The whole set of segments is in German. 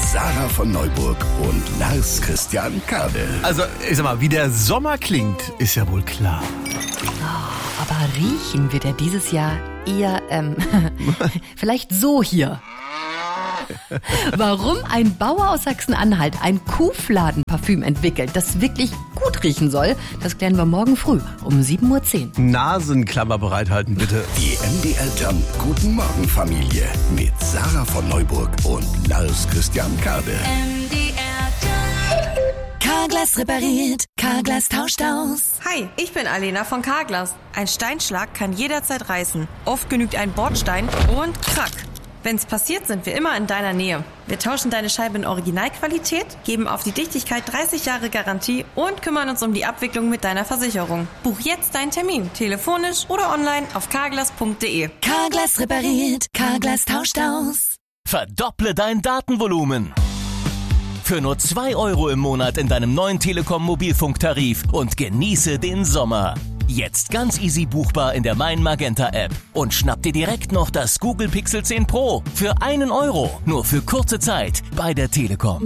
Sarah von Neuburg und Lars Christian Kade. Also, ich sag mal, wie der Sommer klingt, ist ja wohl klar. Oh, aber riechen wird er dieses Jahr eher, vielleicht so hier. Warum ein Bauer aus Sachsen-Anhalt ein Kuhfladenparfüm entwickelt, das wirklich gut riechen soll, das klären wir morgen früh um 7:10 Uhr. Nasenklammer bereithalten, bitte. Die MDR Jump Guten Morgen Familie mit Sarah von Neuburg und Lars Christian Kade. Carglass repariert, Carglass tauscht aus. Hi, ich bin Alena von Carglass. Ein Steinschlag kann jederzeit reißen. Oft genügt ein Bordstein und krack. Wenn's passiert, sind wir immer in deiner Nähe. Wir tauschen deine Scheibe in Originalqualität, geben auf die Dichtigkeit 30 Jahre Garantie und kümmern uns um die Abwicklung mit deiner Versicherung. Buch jetzt deinen Termin, telefonisch oder online auf carglass.de. Carglass repariert, Carglass tauscht aus. Verdopple dein Datenvolumen. Für nur 2 € im Monat in deinem neuen Telekom-Mobilfunktarif und genieße den Sommer. Jetzt ganz easy buchbar in der Mein Magenta App. Und schnapp dir direkt noch das Google Pixel 10 Pro für 1 €. Nur für kurze Zeit bei der Telekom.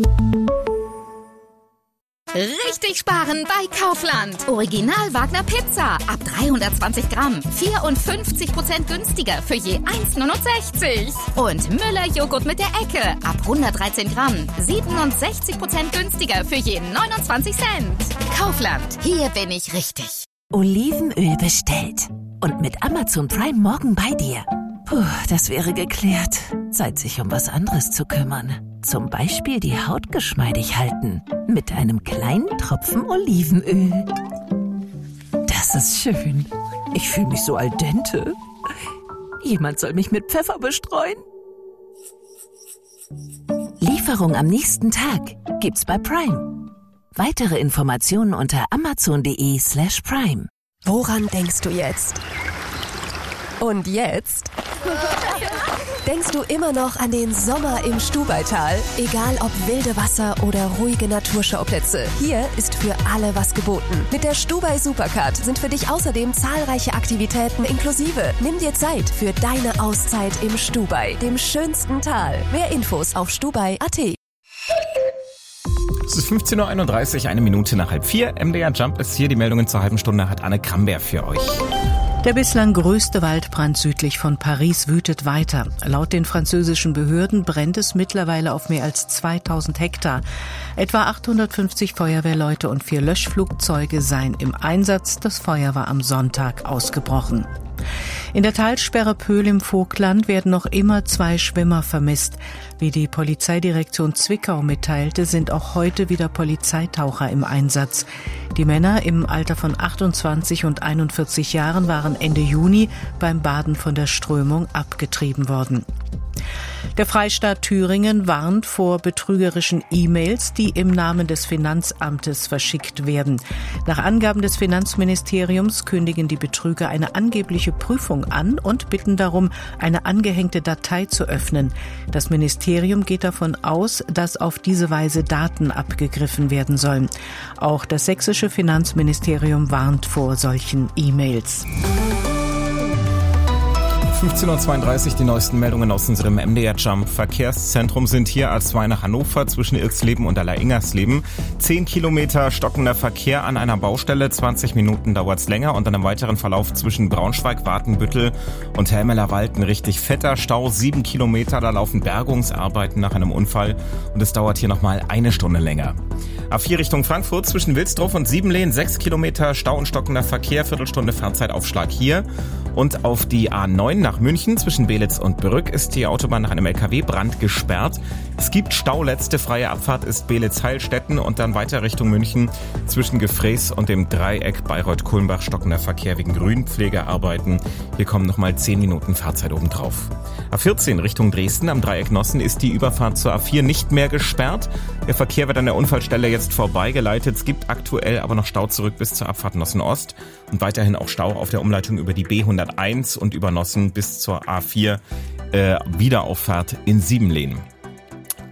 Richtig sparen bei Kaufland. Original Wagner Pizza ab 320 Gramm. 54% günstiger für je 1,69 €. Und Müller Joghurt mit der Ecke ab 113 Gramm. 67% günstiger für je 29 Cent. Kaufland, hier bin ich richtig. Olivenöl bestellt. Und mit Amazon Prime morgen bei dir. Puh, das wäre geklärt. Zeit, sich um was anderes zu kümmern. Zum Beispiel die Haut geschmeidig halten. Mit einem kleinen Tropfen Olivenöl. Das ist schön. Ich fühle mich so al dente. Jemand soll mich mit Pfeffer bestreuen. Lieferung am nächsten Tag gibt's bei Prime. Weitere Informationen unter amazon.de/prime. Woran denkst du jetzt? Und jetzt? Denkst du immer noch an den Sommer im Stubaital? Egal ob wilde Wasser oder ruhige Naturschauplätze, hier ist für alle was geboten. Mit der Stubai Supercard sind für dich außerdem zahlreiche Aktivitäten inklusive. Nimm dir Zeit für deine Auszeit im Stubai, dem schönsten Tal. Mehr Infos auf stubai.at. Es ist 15:31 Uhr, 1 Minute nach 3:30. MDR Jump ist hier. Die Meldungen zur halben Stunde hat Anne Kramberg für euch. Der bislang größte Waldbrand südlich von Paris wütet weiter. Laut den französischen Behörden brennt es mittlerweile auf mehr als 2000 Hektar. Etwa 850 Feuerwehrleute und 4 Löschflugzeuge seien im Einsatz. Das Feuer war am Sonntag ausgebrochen. In der Talsperre Pöhl im Vogtland werden noch immer 2 Schwimmer vermisst. Wie die Polizeidirektion Zwickau mitteilte, sind auch heute wieder Polizeitaucher im Einsatz. Die Männer im Alter von 28 und 41 Jahren waren Ende Juni beim Baden von der Strömung abgetrieben worden. Der Freistaat Thüringen warnt vor betrügerischen E-Mails, die im Namen des Finanzamtes verschickt werden. Nach Angaben des Finanzministeriums kündigen die Betrüger eine angebliche Prüfung an und bitten darum, eine angehängte Datei zu öffnen. Das Ministerium geht davon aus, dass auf diese Weise Daten abgegriffen werden sollen. Auch das sächsische Finanzministerium warnt vor solchen E-Mails. 15:32 Uhr, die neuesten Meldungen aus unserem MDR Jump Verkehrszentrum sind hier A2 nach Hannover zwischen Irksleben und Allereingersleben. 10 Kilometer stockender Verkehr an einer Baustelle, 20 Minuten dauert's länger und dann im weiteren Verlauf zwischen Braunschweig, Watenbüttel und Helmeler-Wald ein richtig fetter Stau, 7 Kilometer, da laufen Bergungsarbeiten nach einem Unfall und es dauert hier nochmal 1 Stunde länger. A4 Richtung Frankfurt zwischen Wilsdruff und Siebenlehn, 6 Kilometer Stau und stockender Verkehr, Viertelstunde Fahrzeitaufschlag hier. Und auf die A9 nach München zwischen Belitz und Brück ist die Autobahn nach einem LKW-Brand gesperrt. Es gibt Stau, letzte freie Abfahrt ist Belitz-Heilstätten und dann weiter Richtung München zwischen Gefräß und dem Dreieck Bayreuth-Kulmbach stockender Verkehr wegen Grünpflegearbeiten. Hier kommen nochmal 10 Minuten Fahrzeit obendrauf. A14 Richtung Dresden am Dreieck Nossen ist die Überfahrt zur A4 nicht mehr gesperrt. Der Verkehr wird an der Unfallstelle jetzt vorbeigeleitet. Es gibt aktuell aber noch Stau zurück bis zur Abfahrt Nossen Ost und weiterhin auch Stau auf der Umleitung über die B101 und über Nossen bis zur A4 Wiederauffahrt in Siebenlehn.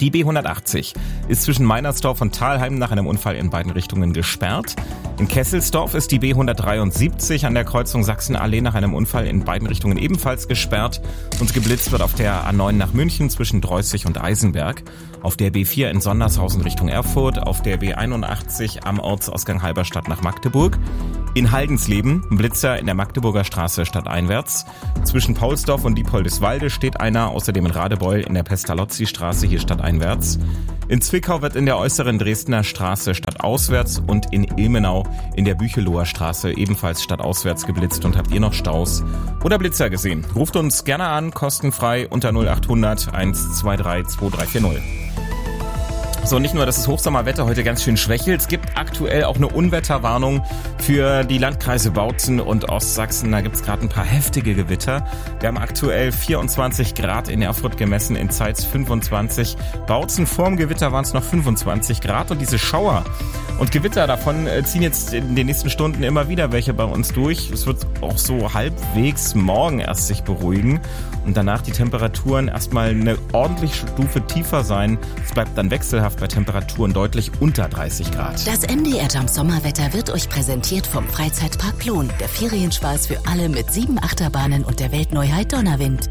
Die B180 ist zwischen Meinersdorf und Thalheim nach einem Unfall in beiden Richtungen gesperrt. In Kesselsdorf ist die B173 an der Kreuzung Sachsenallee nach einem Unfall in beiden Richtungen ebenfalls gesperrt. Und geblitzt wird auf der A9 nach München zwischen Dreußig und Eisenberg. Auf der B4 in Sondershausen Richtung Erfurt, auf der B81 am Ortsausgang Halberstadt nach Magdeburg. In Haldensleben ein Blitzer in der Magdeburger Straße stadteinwärts. Zwischen Paulsdorf und Diepoldeswalde steht einer, außerdem in Radebeul in der Pestalozzi-Straße hier stadteinwärts. In Zwickau wird in der äußeren Dresdner Straße stadtauswärts und in Ilmenau in der Bücheloher Straße ebenfalls stadtauswärts geblitzt. Und habt ihr noch Staus oder Blitzer gesehen? Ruft uns gerne an, kostenfrei unter 0800 123 2340. So, nicht nur, dass das Hochsommerwetter heute ganz schön schwächelt, es gibt aktuell auch eine Unwetterwarnung für die Landkreise Bautzen und Ostsachsen. Da gibt's gerade ein paar heftige Gewitter. Wir haben aktuell 24 Grad in Erfurt gemessen, in Zeitz 25. Bautzen vorm Gewitter waren es noch 25 Grad und diese Schauer und Gewitter davon ziehen jetzt in den nächsten Stunden immer wieder welche bei uns durch. Es wird auch so halbwegs morgen erst sich beruhigen und danach die Temperaturen erstmal eine ordentliche Stufe tiefer sein. Es bleibt dann wechselhaft bei Temperaturen deutlich unter 30 Grad. Das MDR Jump Sommerwetter wird euch präsentiert vom Freizeitpark Plon. Der Ferienspaß für alle mit 7 Achterbahnen und der Weltneuheit Donnerwind.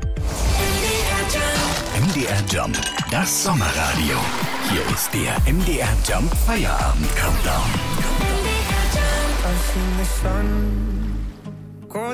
MDR Jump, das Sommerradio. Hier ist der MDR Jump Feierabend Countdown.